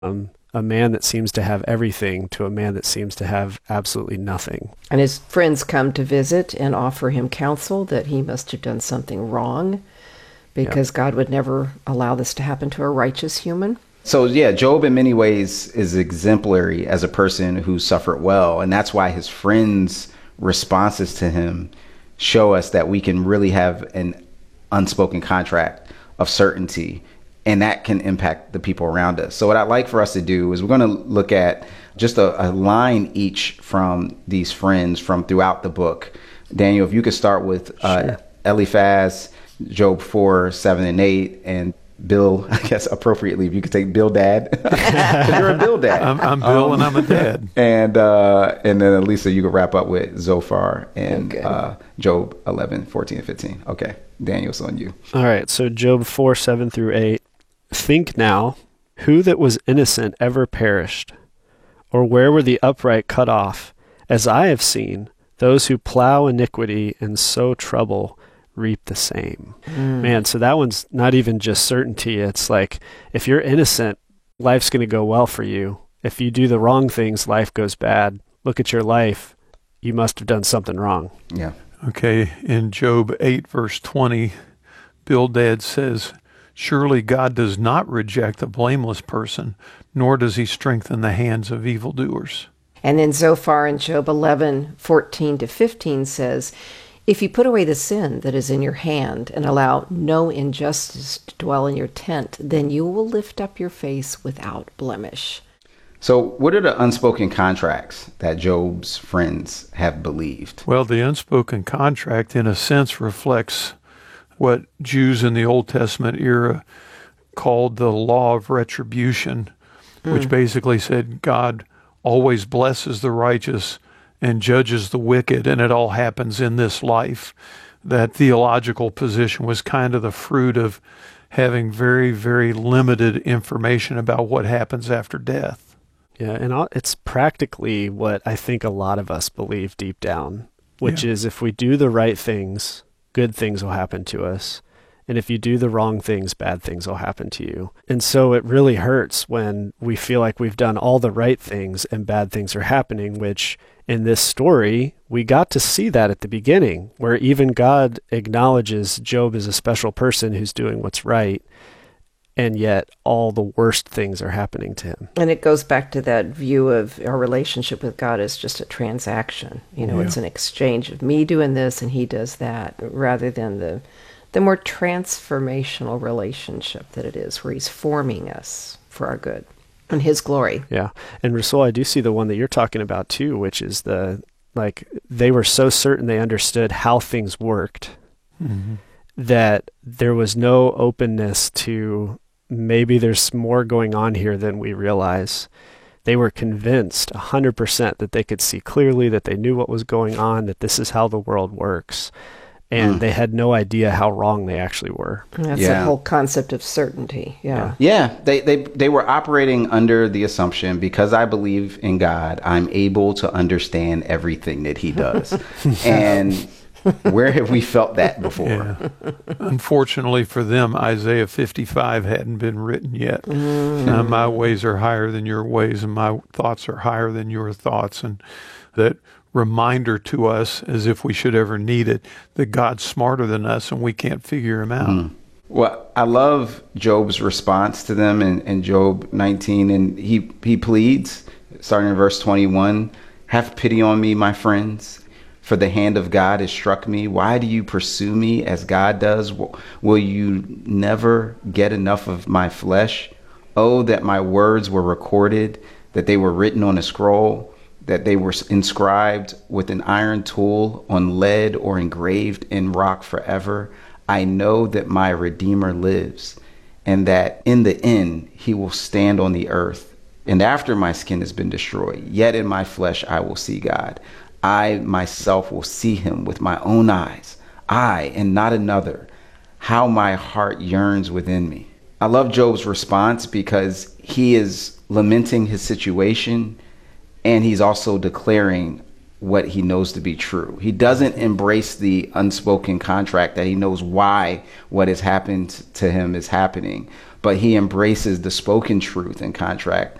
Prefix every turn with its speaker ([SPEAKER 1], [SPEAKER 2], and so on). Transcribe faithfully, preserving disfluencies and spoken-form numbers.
[SPEAKER 1] Um, a man that seems to have everything to a man that seems to have absolutely nothing.
[SPEAKER 2] And his friends come to visit and offer him counsel that he must have done something wrong because yeah. God would never allow this to happen to a righteous human.
[SPEAKER 3] So yeah, Job in many ways is exemplary as a person who suffered well. And that's why his friends' responses to him show us that we can really have an unspoken contract of certainty, and that can impact the people around us. So what I'd like for us to do is we're going to look at just a, a line each from these friends from throughout the book. Daniel, if you could start with uh, sure. Eliphaz, Job four, seven, and eight, and Bill, I guess appropriately, if you could take Bildad. You're a Bildad.
[SPEAKER 4] I'm, I'm Bill um, and I'm a dad.
[SPEAKER 3] And uh, and then Lisa, you could wrap up with Zophar and okay. uh, Job eleven, fourteen, and fifteen. Okay, Daniel, it's on you.
[SPEAKER 1] All right, so Job four, seven through eight. Think now, who that was innocent ever perished? Or where were the upright cut off? As I have seen, those who plow iniquity and sow trouble reap the same. Mm. Man, so that one's not even just certainty. It's like, if you're innocent, life's going to go well for you. If you do the wrong things, life goes bad. Look at your life. You must have done something wrong.
[SPEAKER 3] Yeah.
[SPEAKER 4] Okay, in Job eight, verse twenty, Bildad says, surely God does not reject a blameless person, nor does he strengthen the hands of evildoers.
[SPEAKER 2] And then Zophar in Job eleven, fourteen to fifteen says, if you put away the sin that is in your hand and allow no injustice to dwell in your tent, then you will lift up your face without blemish.
[SPEAKER 3] So what are the unspoken contracts that Job's friends have believed?
[SPEAKER 4] Well, the unspoken contract, in a sense, reflects what Jews in the Old Testament era called the law of retribution, mm. which basically said God always blesses the righteous and judges the wicked, and it all happens in this life. That theological position was kind of the fruit of having very, very limited information about what happens after death.
[SPEAKER 1] Yeah, and it's practically what I think a lot of us believe deep down, which yeah. is if we do the right things, good things will happen to us. And if you do the wrong things, bad things will happen to you. And so it really hurts when we feel like we've done all the right things and bad things are happening, which in this story, we got to see that at the beginning, where even God acknowledges Job as a special person who's doing what's right, and yet all the worst things are happening to him.
[SPEAKER 2] And it goes back to that view of our relationship with God as just a transaction. You know, yeah. it's an exchange of me doing this and he does that, rather than the the more transformational relationship that it is, where he's forming us for our good and his glory.
[SPEAKER 1] Yeah. And Rasul, I do see the one that you're talking about too, which is the, like, they were so certain they understood how things worked mm-hmm. that there was no openness to maybe there's more going on here than we realize. They were convinced one hundred percent that they could see clearly, that they knew what was going on, that this is how the world works. And mm. they had no idea how wrong they actually were.
[SPEAKER 2] And that's
[SPEAKER 3] yeah.
[SPEAKER 2] the whole concept of certainty. Yeah.
[SPEAKER 3] Yeah. They, they, they were operating under the assumption, because I believe in God, I'm able to understand everything that he does. And where have we felt that before?
[SPEAKER 4] Yeah. Unfortunately for them, Isaiah fifty-five hadn't been written yet. Mm. Uh, my ways are higher than your ways, and my thoughts are higher than your thoughts. And that reminder to us, as if we should ever need it, that God's smarter than us and we can't figure him out. Mm.
[SPEAKER 3] Well, I love Job's response to them in, in Job nineteen, and he, he pleads, starting in verse twenty-one, have pity on me, my friends, for the hand of God has struck me. Why do you pursue me as God does? Will you never get enough of my flesh? Oh, that my words were recorded, that they were written on a scroll, that they were inscribed with an iron tool on lead or engraved in rock forever. I know that my Redeemer lives, and that in the end he will stand on the earth. And after my skin has been destroyed, yet in my flesh I will see God. I myself will see him with my own eyes. I and not another. How my heart yearns within me. I love Job's response because he is lamenting his situation, and he's also declaring what he knows to be true. He doesn't embrace the unspoken contract that he knows why what has happened to him is happening, but he embraces the spoken truth in contract